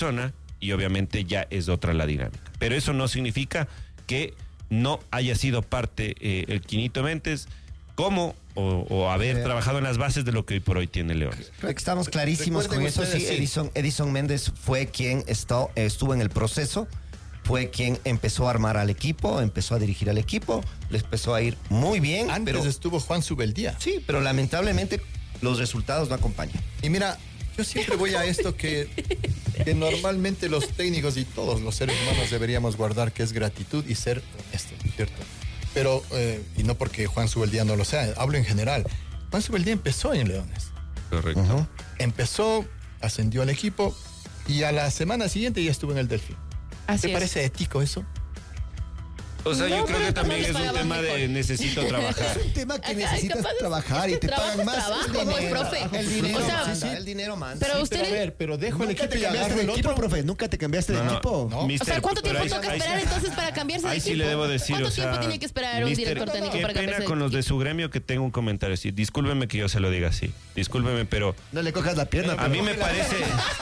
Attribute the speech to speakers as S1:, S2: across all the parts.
S1: persona y obviamente ya es otra la dinámica. Pero eso no significa que no haya sido parte el Quinito Méndez o haber trabajado en las bases de lo que hoy por hoy tiene Leones.
S2: Creo que estamos clarísimos con eso. Sí, Edison Méndez fue quien estuvo en el proceso, fue quien empezó a armar al equipo, empezó a dirigir al equipo, le empezó a ir muy bien.
S3: Antes estuvo Juan Subeldía.
S2: Sí, pero lamentablemente los resultados no acompañan.
S3: Y mira, yo siempre voy a esto que normalmente los técnicos y todos los seres humanos deberíamos guardar, que es gratitud y ser honesto, ¿cierto? Pero, y no porque Juan Subeldía no lo sea, hablo en general. Juan Subeldía empezó en Leones.
S1: Correcto.
S3: Empezó, ascendió al equipo y a la semana siguiente ya estuvo en el Delfín. ¿Te parece ético eso?
S1: O sea, yo creo que también es un tema de necesito trabajar.
S2: Es un tema que necesitas trabajar y te pagan más.
S4: El dinero,
S2: O sea,
S4: sí, sí.
S2: el dinero manda.
S4: Pero
S3: Sí, pero a ver, pero dejo el equipo y
S4: cambiaste
S3: agarro
S4: de
S3: el
S4: equipo,
S3: otro.
S4: profe. Nunca te cambiaste de equipo.
S3: No.
S4: O
S1: Mister,
S4: sea, ¿cuánto tiempo
S1: pero
S4: toca esperar entonces para cambiarse de
S1: ahí
S4: equipo?
S1: sí le debo decir,
S4: ¿Cuánto
S1: o sea,
S4: tiempo tiene que esperar un
S1: mister,
S4: director técnico
S1: qué
S4: para cambiarse
S1: pena
S4: de
S1: con los
S4: equipo?
S1: de su gremio que tengo un comentario así. Discúlpeme que yo se lo diga así. Discúlpeme, pero
S4: No le cojas la pierna.
S1: a mí me parece...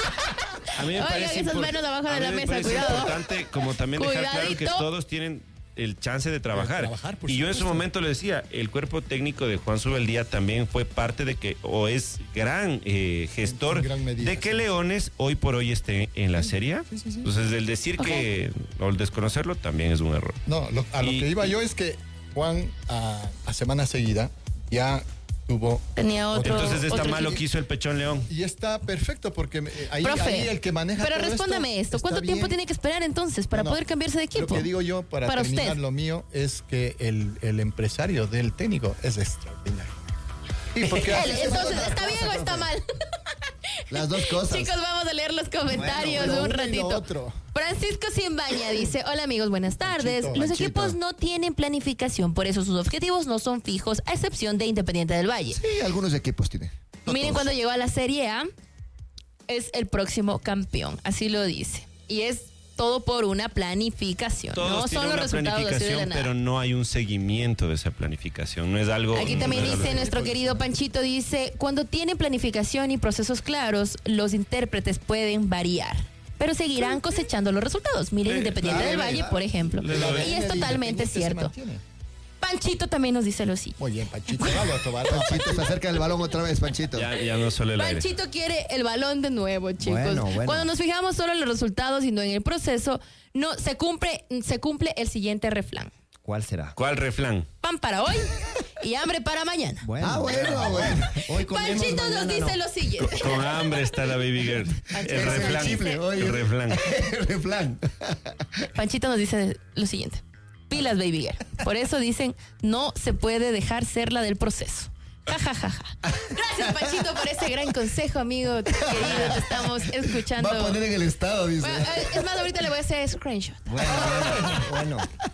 S1: A mí me
S4: Oigan,
S1: parece
S4: esas manos abajo de
S1: a mí
S4: la
S1: me
S4: mesa,
S1: parece
S4: cuidado.
S1: importante como también dejar claro que
S4: Cuidadito.
S1: todos tienen el chance de trabajar.
S3: Por
S1: Y yo en su
S3: supuesto.
S1: momento le decía, el cuerpo técnico de Juan Subeldía también fue parte de que, o es gran gestor
S3: En gran medida,
S1: de que
S3: sí.
S1: Leones hoy por hoy esté en la Serie A.
S3: Sí.
S1: Entonces el decir que, o el desconocerlo también es un error.
S3: No, a lo
S1: Y-
S3: que iba yo es que Juan a semana seguida ya tuvo...
S4: Tenía otro.
S1: Entonces está
S4: otro
S1: mal lo
S4: equipo.
S1: que hizo el Pechón León.
S3: Y está perfecto porque ahí
S4: Profe,
S3: el que maneja
S4: pero
S3: todo
S4: respóndame esto.
S3: está
S4: ¿Cuánto tiempo
S3: bien.
S4: tiene que esperar entonces para
S3: No,
S4: poder cambiarse de equipo?
S3: Lo que digo yo para terminar
S4: usted.
S3: lo mío es que el empresario del técnico es extraordinario. Y porque
S4: Entonces, ¿está bien o está mal? Las dos cosas. Chicos, vamos a leer los comentarios
S3: Bueno, pero
S4: un
S3: uno y lo
S4: ratito.
S3: otro.
S4: Francisco Simbaña dice, hola amigos, buenas tardes.
S3: Panchito,
S4: Los
S3: Panchito.
S4: equipos no tienen planificación, por eso sus objetivos no son fijos, a excepción de Independiente del Valle. Sí, algunos equipos tienen.
S5: Miren, cuando llegó a la Serie A, es el próximo campeón, así lo dice. Y es todo por una planificación.
S1: Todos
S5: no
S1: tienen
S5: son los
S1: una
S5: resultados así de la
S1: planificación,
S5: nada.
S1: pero no hay un seguimiento de esa planificación. No es algo...
S5: Aquí también
S1: no es algo-
S5: dice nuestro querido Panchito, dice, cuando tienen planificación y procesos claros, los intérpretes pueden variar, pero seguirán cosechando los resultados. Miren, Independiente del Valle, por ejemplo. Y es totalmente cierto. Panchito también nos dice lo siguiente.
S3: Muy bien, Panchito, dale otro balón.
S4: Panchito, se acerca el balón otra vez, Panchito.
S1: Ya no solo el aire.
S5: Panchito quiere el balón de nuevo, chicos.
S4: Bueno.
S5: Cuando nos fijamos solo en los resultados y no en el proceso, no se cumple el siguiente refrán.
S2: ¿Cuál será?
S1: ¿Cuál refrán?
S5: Pan para hoy y hambre para mañana.
S4: Bueno.
S2: Hoy comemos,
S5: Panchito nos
S2: mañana
S5: dice
S2: no.
S5: lo siguiente.
S1: Con hambre está la baby girl. El refrán. El refrán.
S4: Refrán.
S5: Panchito nos dice lo siguiente. Pilas, baby girl. Por eso dicen, no se puede dejar ser la del proceso. Ja, ja, ja, ja. Gracias, Panchito, por ese gran consejo, amigo querido. Te estamos escuchando.
S4: Va a poner en el estado, dice.
S5: Bueno, es más, ahorita le voy a hacer screenshot.
S2: Bueno.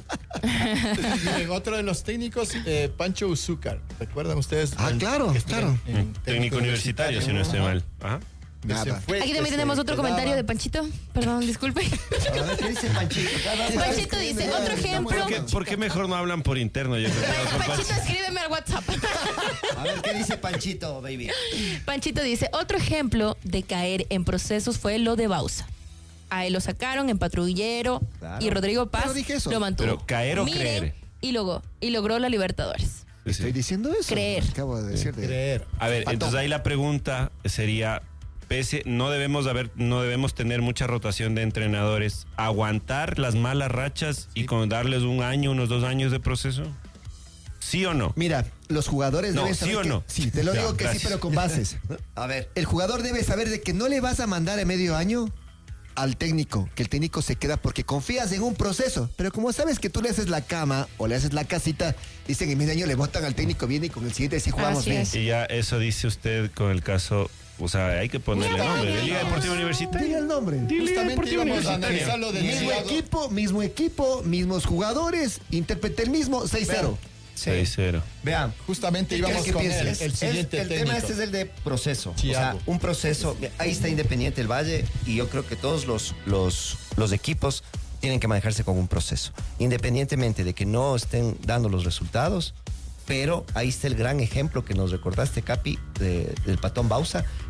S3: Miren, otro de los técnicos, Pancho Uzúcar. ¿Recuerdan ustedes?
S4: Ah, claro,
S3: que estuvo
S4: claro.
S3: en
S1: Técnico universitario, si no estoy mal. Ajá.
S4: Nada.
S5: Aquí también tenemos otro comentario de Panchito. Perdón, disculpe.
S2: A ver, ¿qué dice Panchito?
S5: Panchito dice, otro ejemplo.
S1: ¿Por qué mejor no hablan por interno? Yo creo que
S5: Panchito, escríbeme al WhatsApp.
S2: A ver, ¿qué dice Panchito, baby?
S5: Panchito dice, otro ejemplo de caer en procesos fue lo de Bausa. A él lo sacaron en patrullero y Rodrigo Paz
S4: Pero dije eso.
S5: lo mantuvo.
S1: Pero caer o
S5: Miren,
S1: creer.
S5: Y logró la Libertadores.
S4: Estoy diciendo eso.
S5: Creer.
S4: Acabo de decir.
S3: Creer.
S1: A ver, entonces ahí la pregunta sería, no debemos tener mucha rotación de entrenadores, aguantar las malas rachas y con darles un año, unos 2 años de proceso. ¿Sí o no?
S4: Mira, los jugadores
S1: No,
S4: deben
S1: ¿sí
S4: saber
S1: o
S4: que-
S1: no?
S4: Sí, te lo
S1: Ya,
S4: digo que
S1: gracias.
S4: sí, pero con bases.
S2: A ver,
S4: El jugador debe saber de que no le vas a mandar en medio año al técnico, que el técnico se queda porque confías en un proceso. Pero como sabes que tú le haces la cama o le haces la casita, dicen en medio año le votan al técnico, viene y con el siguiente sí jugamos
S5: Así
S4: bien.
S5: es.
S1: Y ya eso dice usted con el caso, o sea, hay que ponerle nombre, de Liga Deportiva Universitaria.
S4: Diga el nombre.
S3: Justamente íbamos a analizarlo del
S4: Mismo equipo, mismos jugadores, intérprete el mismo, 6-0.
S1: 6-0.
S2: vean.
S3: Justamente íbamos
S2: ¿Qué
S3: con
S2: piensas?
S3: el siguiente
S2: el
S3: técnico.
S2: tema este es el de proceso.
S3: Thiago.
S2: O sea, un proceso. Ahí está Independiente del Valle y yo creo que todos los equipos tienen que manejarse con un proceso. Independientemente de que no estén dando los resultados, pero ahí está el gran ejemplo que nos recordaste, Capi, del Patón Bausa,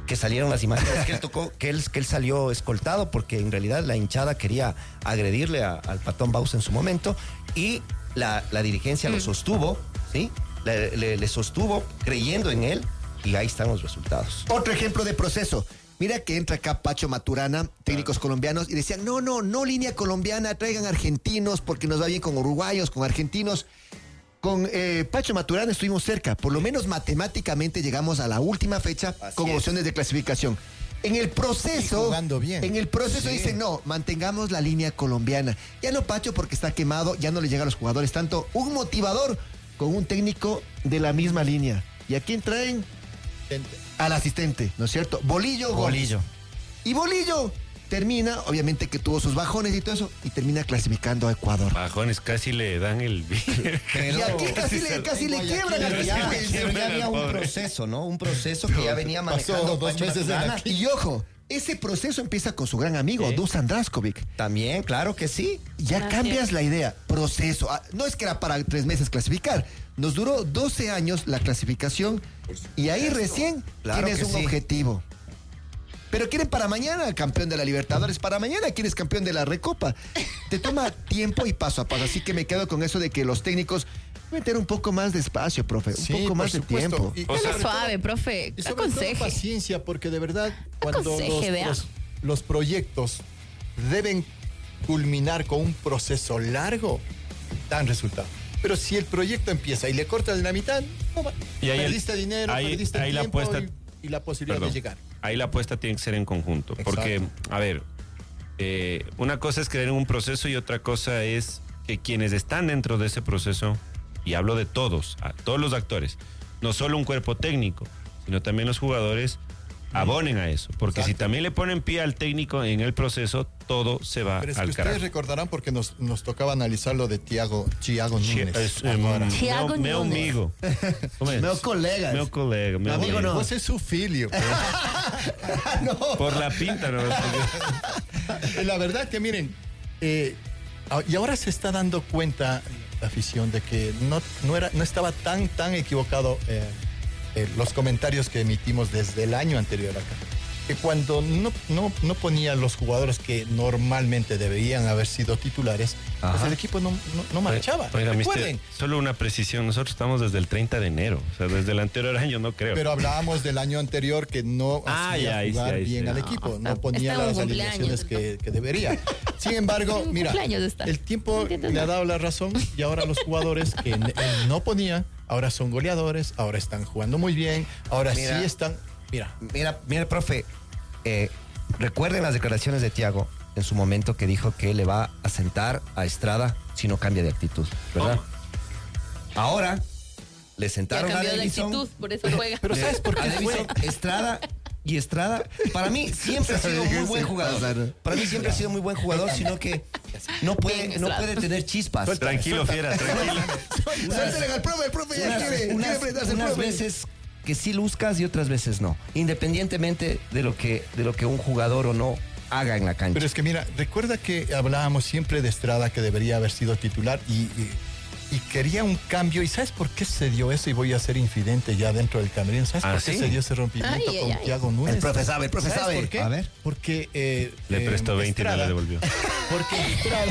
S2: que salieron las imágenes que él tocó, que él salió escoltado porque en realidad la hinchada quería agredirle al Patón Bausa en su momento y la dirigencia lo sostuvo, ¿sí? Le sostuvo creyendo en él y ahí están los resultados.
S4: Otro ejemplo de proceso. Mira que entra acá Pacho Maturana, técnicos colombianos, y decían, no línea colombiana, traigan argentinos porque nos va bien con uruguayos, con argentinos. Con Pacho Maturana estuvimos cerca, por lo menos matemáticamente llegamos a la última fecha con opciones de clasificación. En el proceso, dicen, no, mantengamos la línea colombiana. Ya no Pacho porque está quemado, ya no le llega a los jugadores tanto. Un motivador con un técnico de la misma línea. ¿Y a quién traen? Al asistente, ¿no es cierto? Bolillo. Y Bolillo termina, obviamente que tuvo sus bajones y todo eso, y termina clasificando a Ecuador.
S1: Bajones, casi le dan el...
S2: Pero
S4: y aquí casi le quiebran al presidente.
S2: Ya había un proceso, ¿no? Un proceso que ya venía manejando Pacho Maturana.
S4: Y ojo, ese proceso empieza con su gran amigo, Dusan Draskovic.
S2: También, claro que sí.
S4: Ya cambias la idea. Proceso. No es que era para 3 meses clasificar. Nos duró 12 años la clasificación y ahí recién tienes un objetivo. Pero quieren para mañana campeón de la Libertadores, para mañana quieres campeón de la Recopa. Te toma tiempo y paso a paso. Así que me quedo con eso de que los técnicos meter un poco más de espacio, profe, un poco más de tiempo.
S5: Suave, profe.
S3: Y sobre todo paciencia, porque de verdad cuando los proyectos deben culminar con un proceso largo, dan resultado. Pero si el proyecto empieza y le cortas en la mitad, no va. Y perdiste dinero, perdiste tiempo la apuesta, y la posibilidad de llegar.
S1: Ahí la apuesta tiene que ser en conjunto. Exacto. Porque, a ver, una cosa es creer en un proceso y otra cosa es que quienes están dentro de ese proceso, y hablo de todos los actores, no solo un cuerpo técnico, sino también los jugadores, abonen a eso. Porque si también le ponen pie al técnico en el proceso, todo se va al carajo.
S3: Ustedes recordarán porque nos tocaba analizar lo de Thiago Núñez.
S5: Thiago
S1: Meu amigo.
S4: Meu colega.
S1: Meu colega.
S4: Meu amigo no.
S3: Vos es su filio.
S1: No. Por la pinta, no.
S3: La verdad que miren, y ahora se está dando cuenta la afición de que no estaba tan equivocado los comentarios que emitimos desde el año anterior acá. Que cuando no ponían los jugadores que normalmente deberían haber sido titulares, pues el equipo no marchaba.
S1: Recuerden. Solo una precisión, nosotros estamos desde el 30 de enero, o sea, desde el anterior año no creo.
S3: Pero hablábamos del año anterior que no hacía jugar bien al equipo, no ponía las alineaciones que debería. Sin embargo, mira, el tiempo le ha dado la razón y ahora los jugadores que él no ponía, ahora son goleadores, ahora están jugando muy bien, ahora sí están...
S2: Mira, profe, recuerden las declaraciones de Thiago en su momento que dijo que le va a sentar a Estrada si no cambia de actitud, ¿verdad? Ahora le sentaron a Edison.
S5: Actitud, por eso juega.
S3: Pero ¿sabes por qué fue?
S2: Estrada, para mí siempre ha sido muy buen jugador. Para mí siempre ha sido muy buen jugador, sino que no puede tener chispas.
S1: Tranquilo, fiera, tranquilo.
S4: Suéltale al profe, el profe ya quiere enfrentarse al
S2: unas
S4: profe.
S2: veces que sí luzcas y otras veces no, independientemente de lo que un jugador o no haga en la cancha.
S3: Pero es que mira, recuerda que hablábamos siempre de Estrada que debería haber sido titular y quería un cambio. ¿Y sabes por qué se dio eso? Y voy a ser infidente ya dentro del camerino. ¿Sabes por qué se dio ese rompimiento con Thiago Núñez?
S4: El profe sabe.
S3: ¿Por qué?
S4: A ver.
S3: Porque
S1: le prestó 20
S3: Estrada,
S1: y no le devolvió.
S3: Porque Estrada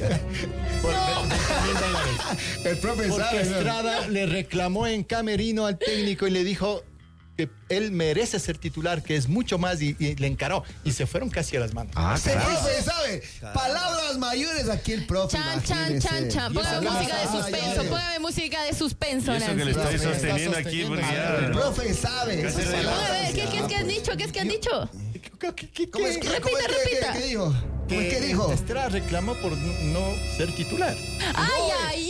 S4: El profe sabe.
S3: Estrada le reclamó en camerino al técnico y le dijo que él merece ser titular, que es mucho más, y le encaró. Y se fueron casi a las manos.
S4: El profe sabe. Palabras mayores aquí el profe.
S5: Chan. Póngame música de suspenso. Póngame música de suspenso,
S1: Y eso que le estoy sosteniendo aquí, porque ya...
S4: El profe sabe.
S5: ¿Qué han dicho? ¿Qué es que han dicho?
S4: ¿Cómo es?
S5: Repita.
S4: ¿Qué dijo? ¿Qué dijo?
S3: Estrada reclamó por no ser titular.
S5: ¡Ay!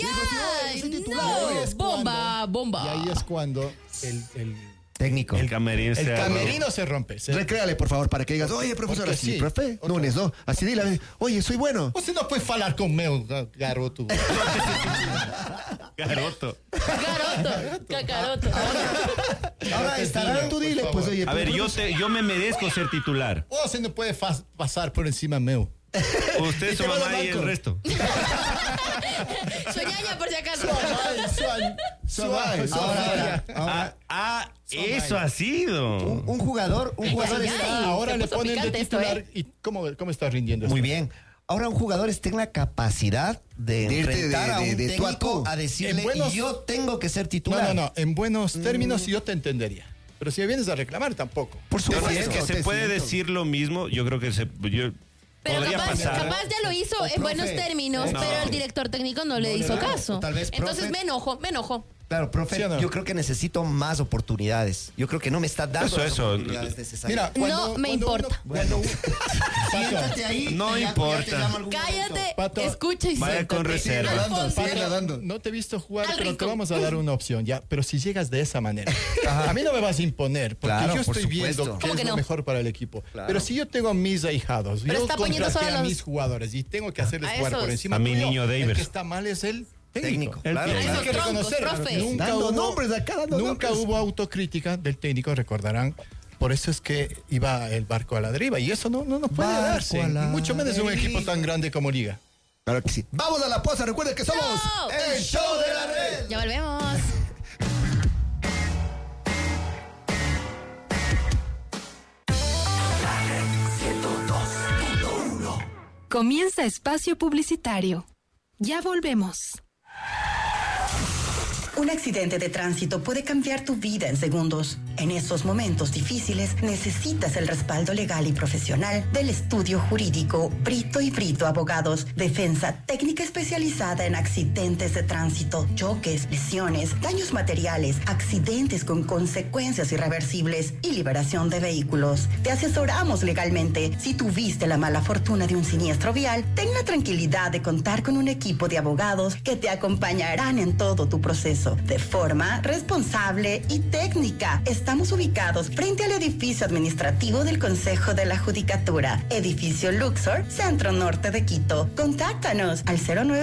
S5: Bomba.
S3: Y ahí es cuando el
S2: técnico.
S1: El camerino
S3: se rompe.
S4: Recréale, por favor, para que digas, oye, profesor, así,
S3: sí.
S4: Profe Núñez, ¿no? Así dile, oye, soy bueno.
S3: Você não pode falar com meu garoto.
S1: Garoto.
S5: Cacaroto.
S4: Ahora estará, tú dile, pues, oye.
S1: A ver, yo me merezco ser titular.
S3: Você não pode passar por encima meu.
S1: Usted,
S3: Y
S1: su
S3: te va a
S1: mamá
S3: dar
S1: y el
S3: banco.
S1: resto.
S5: Su ñaña, por si acaso.
S3: Suave.
S1: Eso ha sido.
S2: Un jugador
S5: Ay,
S2: está...
S3: Ahora
S5: se
S3: le
S5: puso
S3: ponen de
S5: picante esto,
S3: titular.
S5: ¿eh?
S3: ¿Y cómo está rindiendo
S2: Muy
S3: esto?
S2: bien. Ahora un jugador está en la capacidad de
S4: De irte
S2: enfrentar a un
S4: de tú a
S2: técnico
S4: tú.
S2: a decirle,
S3: En buenos-
S2: yo tengo que ser titular.
S3: No. En buenos términos yo te entendería. Pero si me vienes a reclamar, tampoco.
S2: Por
S1: No,
S2: supuesto.
S1: es que se puede decir lo mismo. Yo creo que
S5: Pero
S1: podría
S5: capaz
S1: pasar.
S5: ya lo hizo en
S2: profe,
S5: buenos términos,
S1: no.
S5: pero el director técnico no le hizo caso.
S2: o tal vez,
S5: Entonces
S2: profe.
S5: me enojo.
S2: Claro, profe,
S3: ¿Sí o no?
S2: yo creo que necesito más oportunidades. Yo creo que no me está dando las
S1: Eso.
S2: oportunidades necesarias.
S3: Mira,
S5: No me importa.
S2: Bueno, siéntate ahí.
S1: No importa.
S5: Cállate,
S3: Pato,
S5: escucha y
S1: vaya
S5: siéntate.
S1: con reserva.
S5: Al
S4: Nadando,
S5: fondo.
S4: sigue nadando.
S3: No te he visto jugar,
S5: Al
S3: pero te
S5: rincón.
S3: vamos a dar una opción, ya. Pero si llegas de esa manera, a mí no me vas a imponer, porque
S2: Claro,
S3: yo
S2: por
S3: estoy
S2: supuesto.
S3: viendo qué
S5: ¿Cómo
S3: es
S5: que
S3: lo
S5: no?
S3: mejor para el equipo.
S2: Claro.
S3: Pero si yo tengo a mis ahijados,
S5: Pero
S3: yo
S5: está poniendo
S3: contraté
S5: solo
S3: a
S5: los-
S3: mis jugadores y tengo que hacerles
S5: A
S3: jugar
S5: esos.
S3: por encima
S1: A mi
S3: tuyo,
S1: niño
S3: el
S1: Davers.
S3: que está mal es el técnico.
S2: Claro,
S1: El
S3: Hay
S5: Esos
S3: que
S5: troncos,
S3: reconocer,
S5: profe.
S3: nunca
S4: Dando
S3: hubo,
S4: nombres acá, dando
S3: nunca
S4: nombres.
S3: hubo autocrítica del técnico, recordarán. Por eso es que iba el barco a la deriva y eso no puede
S2: Barco
S3: darse,
S2: a la
S3: mucho menos un equipo tan grande como Liga.
S4: Claro que sí. Vamos a la pausa. Recuerden que somos
S5: ¡No!
S4: el show de la red.
S5: Ya volvemos.
S6: Comienza espacio publicitario. Ya volvemos.
S7: Un accidente de tránsito puede cambiar tu vida en segundos. En estos momentos difíciles necesitas el respaldo legal y profesional del estudio jurídico Brito y Brito Abogados. Defensa técnica especializada en accidentes de tránsito, choques, lesiones, daños materiales, accidentes con consecuencias irreversibles y liberación de vehículos. Te asesoramos legalmente. Si tuviste la mala fortuna de un siniestro vial, ten la tranquilidad de contar con un equipo de abogados que te acompañarán en todo tu proceso de forma responsable y técnica. Estamos ubicados frente al edificio administrativo del Consejo de la Judicatura, edificio Luxor, Centro Norte de Quito. Contáctanos al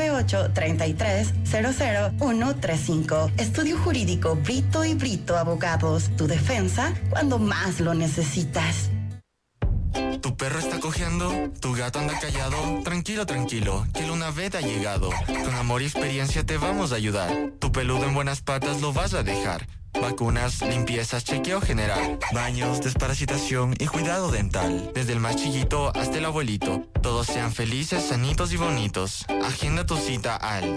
S7: 098-33-00135. Estudio Jurídico Brito y Brito Abogados. Tu defensa cuando más lo necesitas.
S8: ¿Tu perro está cojeando? ¿Tu gato anda callado? Tranquilo, tranquilo, que Lunavet ha llegado. Con amor y experiencia te vamos a ayudar. Tu peludo en buenas patas lo vas a dejar. Vacunas, limpiezas, chequeo general, baños, desparasitación y cuidado dental. Desde el más chiquito hasta el abuelito. Todos sean felices, sanitos y bonitos. Agenda tu cita al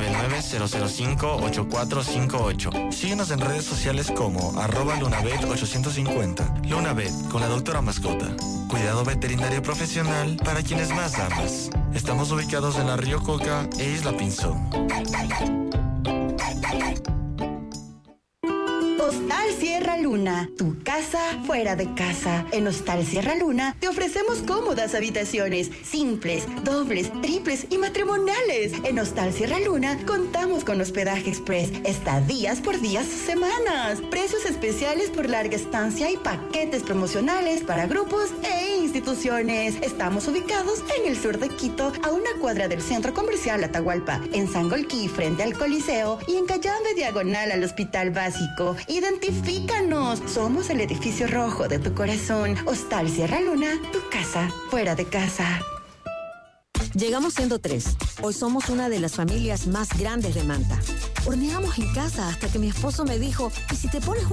S8: 099-005-8458. Síguenos en redes sociales como @Lunavet850. Lunavet, con la doctora mascota. Cuidado veterinario profesional para quienes más amas. Estamos ubicados en la Río Coca e Isla Pinzón.
S7: Hostal Sierra Luna, tu casa fuera de casa. En Hostal Sierra Luna te ofrecemos cómodas habitaciones, simples, dobles, triples y matrimoniales. En Hostal Sierra Luna contamos con hospedaje express, estadías por días o semanas, precios especiales por larga estancia y paquetes promocionales para grupos e instituciones. Estamos ubicados en el sur de Quito, a una cuadra del Centro Comercial Atahualpa, en Sangolquí frente al Coliseo y en Cayambe diagonal al Hospital Básico. Identifícanos. Somos el edificio rojo de tu corazón. Hostal Sierra Luna, tu casa fuera de casa.
S9: Llegamos siendo 3. Hoy somos una de las familias más grandes de Manta. Horneamos en casa hasta que mi esposo me dijo, ¿y si te pones